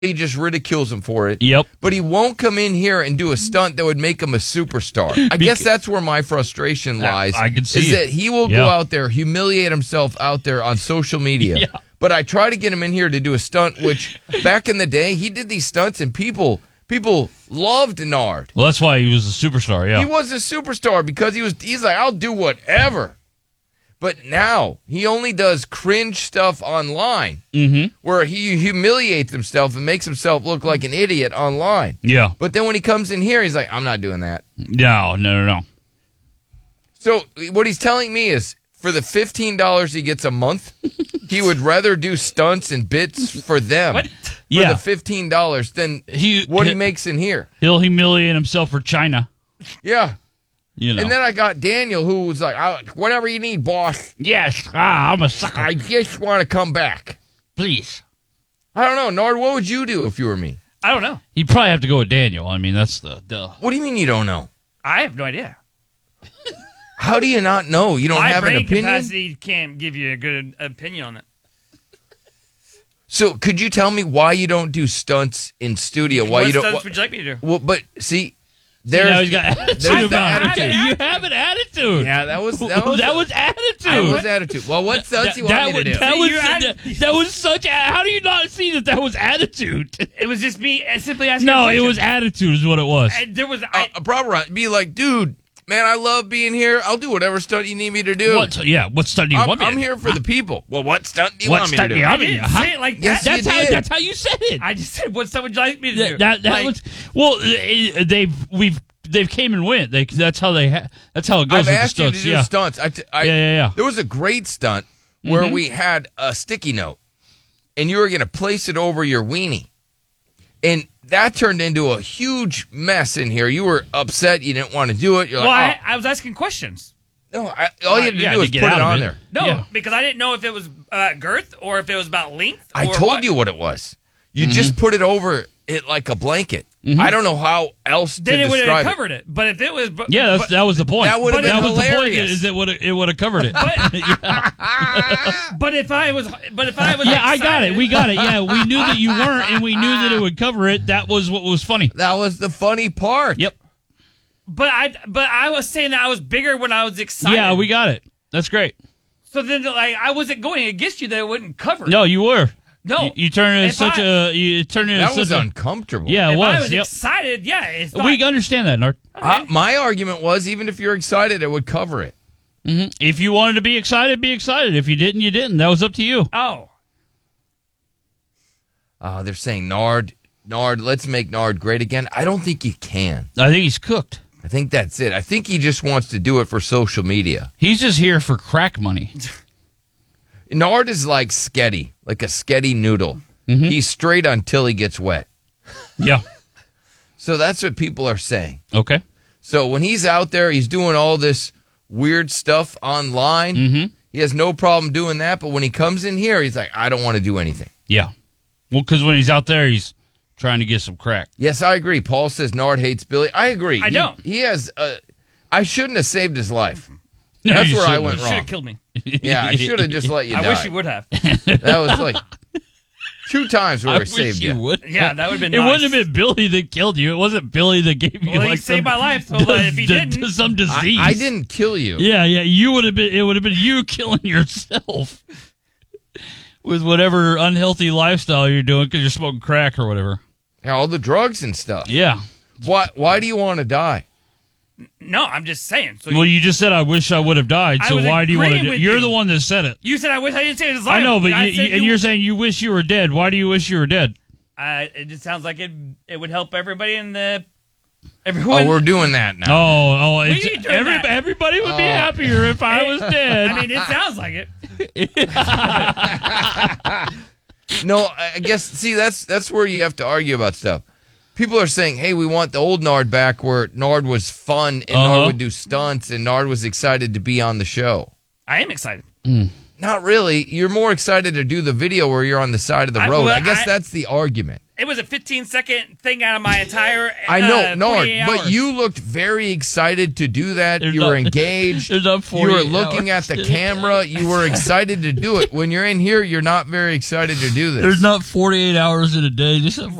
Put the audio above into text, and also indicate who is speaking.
Speaker 1: he just ridicules him for it.
Speaker 2: Yep.
Speaker 1: But he won't come in here and do a stunt that would make him a superstar. I guess that's where my frustration lies.
Speaker 2: I can see
Speaker 1: is
Speaker 2: it.
Speaker 1: that he will go out there, humiliate himself out there on social media.
Speaker 2: Yeah.
Speaker 1: But I try to get him in here to do a stunt, which back in the day, he did these stunts and people loved Nard.
Speaker 2: Well, that's why he was a superstar, yeah.
Speaker 1: He was a superstar because he's like, I'll do whatever. But now he only does cringe stuff online where he humiliates himself and makes himself look like an idiot online.
Speaker 2: Yeah.
Speaker 1: But then when he comes in here, he's like, I'm not doing that.
Speaker 2: No.
Speaker 1: So what he's telling me is for the $15 he gets a month, he would rather do stunts and bits for them
Speaker 3: What?
Speaker 1: for
Speaker 2: Yeah.
Speaker 1: the $15 than what he makes in here.
Speaker 2: He'll humiliate himself for China.
Speaker 1: Yeah.
Speaker 2: You know.
Speaker 1: And then I got Daniel, who was like, whatever you need, boss.
Speaker 2: Yes. I'm a sucker.
Speaker 1: I just want to come back.
Speaker 2: Please.
Speaker 1: I don't know. Nard, what would you do if you were me?
Speaker 3: I don't know.
Speaker 2: You probably have to go with Daniel. I mean, that's the...
Speaker 1: What do you mean you don't know?
Speaker 3: I have no idea.
Speaker 1: How do you not know? You don't
Speaker 3: My
Speaker 1: have an
Speaker 3: brain
Speaker 1: opinion?
Speaker 3: capacity can't give you a good opinion on it.
Speaker 1: So could you tell me why you don't do stunts in studio? Why
Speaker 3: What
Speaker 1: you don't?
Speaker 3: stunts would you like me to do?
Speaker 1: Well, but see,
Speaker 2: Now
Speaker 1: there's
Speaker 2: he's got attitude
Speaker 1: the
Speaker 2: about it.
Speaker 1: attitude.
Speaker 2: You have an attitude.
Speaker 1: Yeah, that was
Speaker 2: that was attitude.
Speaker 1: that was attitude. Well, what stunts you want me to do?
Speaker 2: That was such. How do you not see that was attitude?
Speaker 3: It was just me simply asking.
Speaker 2: No,
Speaker 3: a
Speaker 2: it
Speaker 3: question.
Speaker 2: was attitude. Is what it was.
Speaker 3: There was.
Speaker 1: A proper be like, dude, man, I love being here. I'll do whatever stunt you need me to do.
Speaker 2: What stunt do you want me to
Speaker 1: I'm
Speaker 2: do?
Speaker 1: here for the people. Well, what stunt do you
Speaker 2: What
Speaker 1: want me to
Speaker 2: stunt
Speaker 1: do?
Speaker 2: do you
Speaker 3: I
Speaker 2: want me to
Speaker 3: didn't
Speaker 2: do?
Speaker 3: say it like
Speaker 1: Yes,
Speaker 3: that.
Speaker 1: you did.
Speaker 2: That's how you said it.
Speaker 3: I just said, what stuff would you like me to do?
Speaker 2: That
Speaker 3: Like,
Speaker 2: was well. They've came and went. That's how that's how it goes
Speaker 1: I've
Speaker 2: with the
Speaker 1: asked you
Speaker 2: stunts.
Speaker 1: to do
Speaker 2: Yeah.
Speaker 1: stunts.
Speaker 2: Yeah.
Speaker 1: There was a great stunt where we had a sticky note, and you were going to place it over your weenie. And that turned into a huge mess in here. You were upset. You didn't want to do it. You're
Speaker 3: Well,
Speaker 1: like,
Speaker 3: I was asking questions.
Speaker 1: no, all you had to
Speaker 2: Yeah,
Speaker 1: do
Speaker 2: to
Speaker 1: was
Speaker 2: get
Speaker 1: put
Speaker 2: out
Speaker 1: it
Speaker 2: of
Speaker 1: on
Speaker 2: it.
Speaker 1: there.
Speaker 3: No,
Speaker 2: Yeah.
Speaker 3: because I didn't know if it was girth or if it was about length.
Speaker 1: I
Speaker 3: or
Speaker 1: told
Speaker 3: what.
Speaker 1: you what it was. You just put it over it like a blanket. I don't know how else to
Speaker 3: Then it would have
Speaker 1: describe it.
Speaker 3: covered it. But if it was,
Speaker 2: Yeah, that was the point.
Speaker 1: That would've
Speaker 2: that
Speaker 1: been
Speaker 2: was the point.
Speaker 1: hilarious.
Speaker 2: Is it would have covered it?
Speaker 3: but if I was,
Speaker 2: Yeah, I got it. We got it. Yeah, we knew that you weren't, and we knew that it would cover it. That was what was funny.
Speaker 1: That was the funny part.
Speaker 2: Yep.
Speaker 3: But I was saying that I was bigger when I was excited.
Speaker 2: Yeah, we got it. That's great.
Speaker 3: So then, like, I wasn't going against you that it wouldn't cover.
Speaker 2: No, you were.
Speaker 3: No.
Speaker 2: You turned into
Speaker 3: If
Speaker 2: such
Speaker 3: I-
Speaker 2: a. You turned into
Speaker 1: That was
Speaker 2: such a.
Speaker 1: uncomfortable.
Speaker 2: Yeah, it
Speaker 3: If
Speaker 2: was.
Speaker 3: I was
Speaker 2: Yep.
Speaker 3: excited, yeah, it's not.
Speaker 2: We understand that, Nard.
Speaker 1: My argument was even if you're excited, it would cover it.
Speaker 2: If you wanted to be excited, be excited. If you didn't, you didn't. That was up to you.
Speaker 3: Oh,
Speaker 1: They're saying Nard, let's make Nard great again. I don't think you can.
Speaker 2: I think he's cooked.
Speaker 1: I think that's it. I think he just wants to do it for social media.
Speaker 2: He's just here for crack money.
Speaker 1: Nard is like Sketty, like a Sketty noodle. He's straight until he gets wet.
Speaker 2: Yeah.
Speaker 1: So that's what people are saying.
Speaker 2: Okay.
Speaker 1: So when he's out there, he's doing all this weird stuff online. He has no problem doing that. But when he comes in here, he's like, I don't want to do anything.
Speaker 2: Yeah. Well, because when he's out there, he's trying to get some crack.
Speaker 1: Yes, I agree. Paul says Nard hates Billy. I agree.
Speaker 3: I don't.
Speaker 1: He has. I shouldn't have saved his life.
Speaker 2: No,
Speaker 1: That's
Speaker 2: you
Speaker 1: where I
Speaker 2: shouldn't
Speaker 1: went
Speaker 3: should
Speaker 1: wrong.
Speaker 3: have killed me.
Speaker 1: Yeah, I should have just let you
Speaker 3: I
Speaker 1: die.
Speaker 3: wish you would have.
Speaker 1: That was like 2 times where
Speaker 2: I
Speaker 1: I
Speaker 2: wish
Speaker 1: saved
Speaker 2: you
Speaker 1: you.
Speaker 2: would.
Speaker 3: Yeah, that would have been
Speaker 2: It
Speaker 3: nice.
Speaker 2: wouldn't have been Billy that killed you. It wasn't Billy that gave you
Speaker 3: Well, he
Speaker 2: like
Speaker 3: saved
Speaker 2: some,
Speaker 3: my life, so if he didn't-
Speaker 2: some disease.
Speaker 1: I didn't kill you.
Speaker 2: Yeah. You would have been. It would have been you killing yourself with whatever unhealthy lifestyle you're doing because you're smoking crack or whatever.
Speaker 1: Yeah, all the drugs and stuff.
Speaker 2: Yeah.
Speaker 1: Why do you want to die?
Speaker 3: No, I'm just saying. So
Speaker 2: Well, you just said I wish I would have died.
Speaker 3: I
Speaker 2: So
Speaker 3: was
Speaker 2: why do you want to?
Speaker 3: agreeing with
Speaker 2: You're
Speaker 3: you.
Speaker 2: the one that said it.
Speaker 3: you said I wish I didn't save his life.
Speaker 2: I know, but
Speaker 3: I said
Speaker 2: you're saying you wish you were dead. Why do you wish you were dead?
Speaker 3: It just sounds like it would help everybody in the everyone.
Speaker 1: Oh, we're doing that now.
Speaker 2: Oh,
Speaker 3: are you doing that?
Speaker 2: everybody would be happier if I was dead.
Speaker 3: I mean, it sounds like it.
Speaker 1: No, I guess. See, that's where you have to argue about stuff. People are saying, "Hey, we want the old Nard back, where Nard was fun and Nard would do stunts and Nard was excited to be on the show."
Speaker 3: I am excited.
Speaker 1: Not really. You're more excited to do the video where you're on the side of the road. I guess that's the argument.
Speaker 3: It was a 15-second thing out of my entire.
Speaker 1: I know, no,
Speaker 3: 48
Speaker 1: but
Speaker 3: hours.
Speaker 1: you looked very excited to do that.
Speaker 2: There's
Speaker 1: You were
Speaker 2: not-
Speaker 1: engaged.
Speaker 2: there's not
Speaker 1: You
Speaker 2: 48
Speaker 1: were looking
Speaker 2: hours.
Speaker 1: at the camera. You were excited to do it. When you're in here, you're not very excited to do this.
Speaker 2: There's not 48 hours in a day. Just